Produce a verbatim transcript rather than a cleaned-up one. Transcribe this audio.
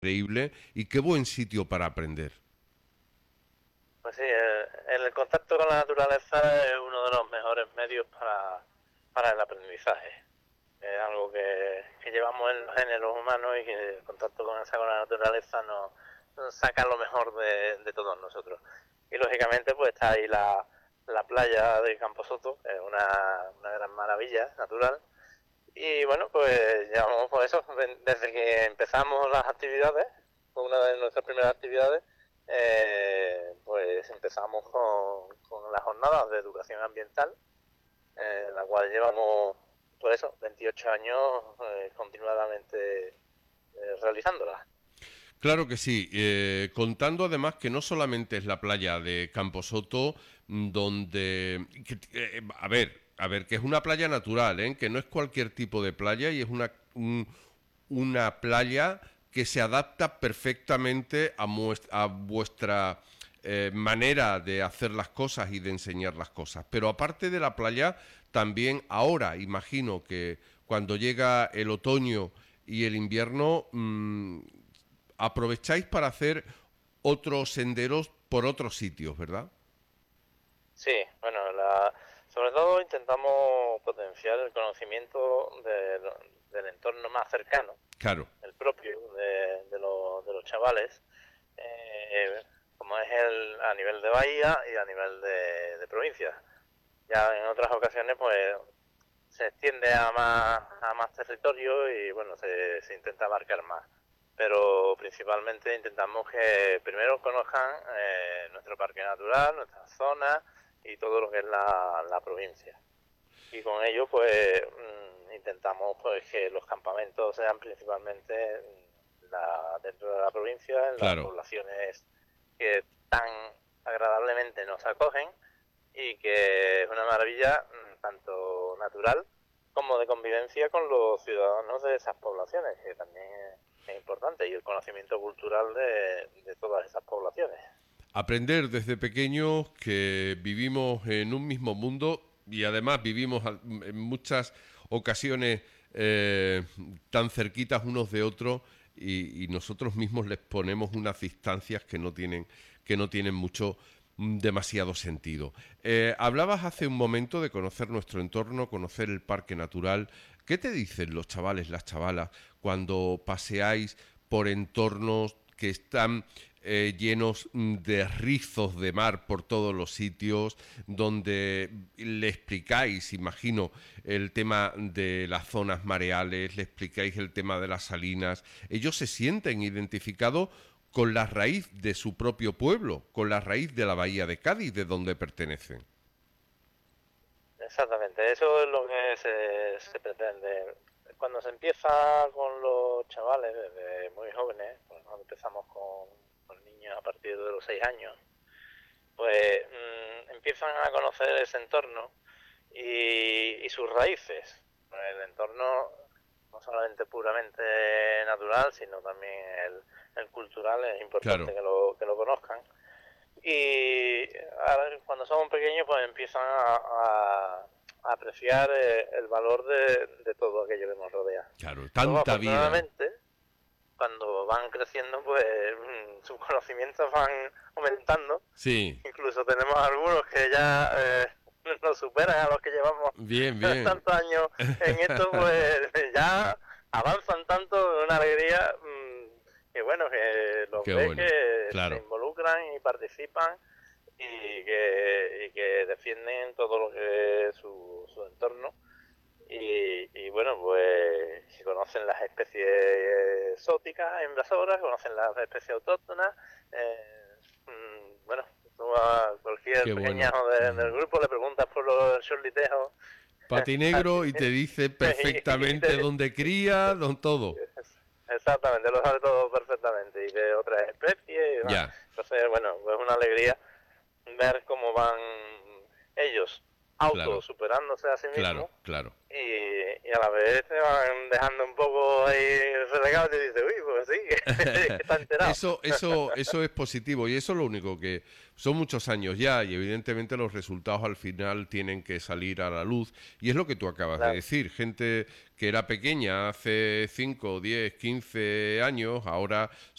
increíble y qué buen sitio para aprender. Pues sí, el, el contacto con la naturaleza es uno de los mejores medios para, para el aprendizaje. Es algo que, que llevamos en los géneros humanos y que el contacto con esa con la naturaleza nos, nos saca lo mejor de, de todos nosotros. Y lógicamente pues está ahí la, la playa de Camposoto, que es una, una gran maravilla natural. Y bueno, pues llevamos por eso, desde que empezamos las actividades, fue una de nuestras primeras actividades, eh, pues empezamos con, con las jornadas de educación ambiental, eh, la cual llevamos, por eso, veintiocho años eh, continuadamente eh, realizándolas. Claro que sí, eh, contando además que no solamente es la playa de Camposoto, mm, donde, que, eh, a ver, a ver, que es una playa natural, ¿eh? Que no es cualquier tipo de playa y es una, un- una playa que se adapta perfectamente a, muest- a vuestra eh, manera de hacer las cosas y de enseñar las cosas. Pero aparte de la playa, también ahora imagino que cuando llega el otoño y el invierno, mm, aprovecháis para hacer otros senderos por otros sitios, ¿verdad? Sí, bueno, la, sobre todo intentamos potenciar el conocimiento de, del entorno más cercano, Claro, el propio de, de, los, de los chavales, eh, como es el a nivel de bahía y a nivel de, de provincia. Ya en otras ocasiones pues se extiende a más, a más territorio y bueno, se, se intenta abarcar más. Pero principalmente intentamos que primero conozcan eh, nuestro parque natural, nuestra zona y todo lo que es la, la provincia. Y con ello pues mmm, intentamos pues que los campamentos sean principalmente la, dentro de la provincia, en las claro. poblaciones que tan agradablemente nos acogen y que es una maravilla mmm, tanto natural como de convivencia con los ciudadanos de esas poblaciones, que también es, es importante, y el conocimiento cultural de, de todas esas poblaciones. Aprender desde pequeños que vivimos en un mismo mundo y además vivimos en muchas ocasiones eh, tan cerquitas unos de otros y, y nosotros mismos les ponemos unas distancias que no tienen, que no tienen mucho demasiado sentido. Eh, hablabas hace un momento de conocer nuestro entorno, conocer el parque natural. ¿Qué te dicen los chavales, las chavalas, cuando paseáis por entornos que están eh, llenos de rizos de mar por todos los sitios, donde le explicáis, imagino, el tema de las zonas mareales, le explicáis el tema de las salinas? Ellos se sienten identificados con la raíz de su propio pueblo, con la raíz de la bahía de Cádiz, de donde pertenecen. Exactamente, eso es lo que se, se pretende. Cuando se empieza con los chavales desde muy jóvenes, cuando empezamos con los niños a partir de los seis años, pues mmm, empiezan a conocer ese entorno y, y sus raíces. El entorno no solamente puramente natural, sino también el, el cultural, es Claro, importante que lo, que lo conozcan. Y ahora, cuando somos pequeños, pues empiezan a, a, a apreciar eh, el valor de, de todo aquello que nos rodea. claro, Luego, tanta vida. afortunadamente, cuando van creciendo, pues mm, sus conocimientos van aumentando. Sí, Incluso tenemos algunos que ya eh, nos superan a los que llevamos bien, bien. tantos años en esto, pues ya avanzan tanto de una alegría mmm, que bueno, que los Qué ves bueno, que se claro. involucran y participan y que, y que defienden todo lo que es su, su entorno. Y, y bueno, pues si conocen las especies exóticas, invasoras, conocen las especies autóctonas, eh, mmm, bueno, tú a cualquier Qué bueno. pequeñajo de, del grupo le preguntas por los chorlitejos. Patinegro y te dice y perfectamente te, dónde cría, don todo. exactamente, lo sabe todo perfectamente y de otras especies y demás. Ya, Entonces, bueno, es una alegría ver cómo van ellos auto claro, superándose a sí claro, mismos claro. y, y a la vez te van dejando un poco ahí relegados y te dices, uy, pues sí, que está enterado. Eso, eso, eso es positivo y eso es lo único que son muchos años ya y evidentemente los resultados al final tienen que salir a la luz y es lo que tú acabas de Claro, decir, gente que era pequeña hace cinco, diez, quince años, ahora